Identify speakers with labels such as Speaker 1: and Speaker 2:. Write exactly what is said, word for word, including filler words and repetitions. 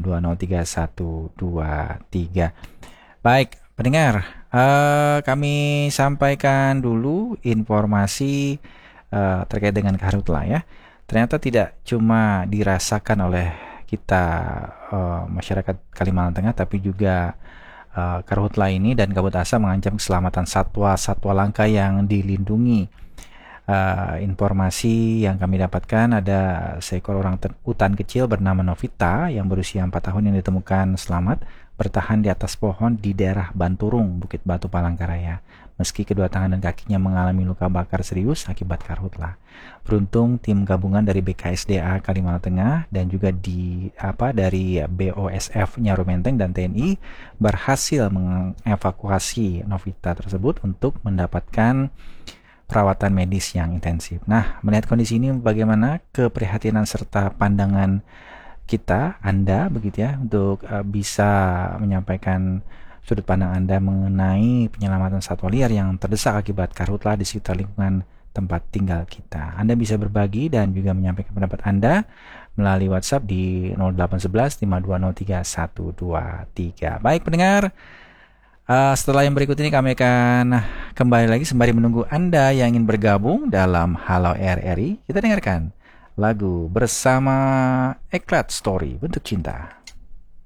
Speaker 1: dua nol tiga satu dua tiga. Baik, pendengar, uh, kami sampaikan dulu informasi uh, terkait dengan karhutla ya. Ternyata tidak cuma dirasakan oleh kita uh, masyarakat Kalimantan Tengah, tapi juga uh, karhutla ini dan kabut asap mengancam keselamatan satwa-satwa langka yang dilindungi. Uh, informasi yang kami dapatkan, ada seekor orang hutan kecil bernama Novita yang berusia empat tahun yang ditemukan selamat bertahan di atas pohon di daerah Banturung, Bukit Batu, Palangkaraya. Meski kedua tangan dan kakinya mengalami luka bakar serius akibat karhutla. Beruntung tim gabungan dari B K S D A Kalimantan Tengah dan juga di apa dari B O S F Nyaru Menteng dan T N I berhasil mengevakuasi Novita tersebut untuk mendapatkan perawatan medis yang intensif. Nah, melihat kondisi ini bagaimana keprihatinan serta pandangan kita, Anda begitu ya, untuk uh, bisa menyampaikan sudut pandang Anda mengenai penyelamatan satwa liar yang terdesak akibat karhutla di sekitar lingkungan tempat tinggal kita. Anda bisa berbagi dan juga menyampaikan pendapat Anda melalui WhatsApp di nol delapan satu satu lima dua nol tiga satu dua tiga. Baik pendengar, Uh, setelah yang berikut ini kami akan kembali lagi sembari menunggu Anda yang ingin bergabung dalam Halo R R I. Kita dengarkan lagu bersama Eklat Story, Bentuk Cinta.